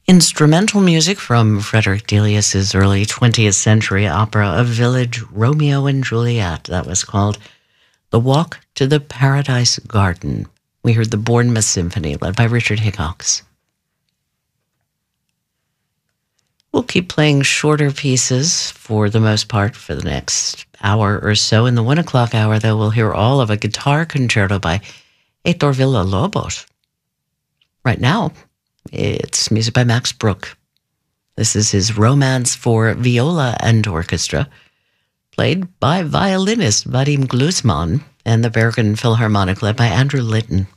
Instrumental music from Frederick Delius's early 20th century opera of Village, Romeo and Juliet. That was called The Walk to the Paradise Garden. We heard the Bournemouth Symphony, led by Richard Hickox. We'll keep playing shorter pieces for the most part for the next hour or so. In the 1 o'clock hour, though, we'll hear all of a guitar concerto by Heitor Villa-Lobos. Right now, it's music by Max Bruch. This is his Romance for Viola and Orchestra, played by violinist Vadim Glusman and the Bergen Philharmonic, led by Andrew Litton.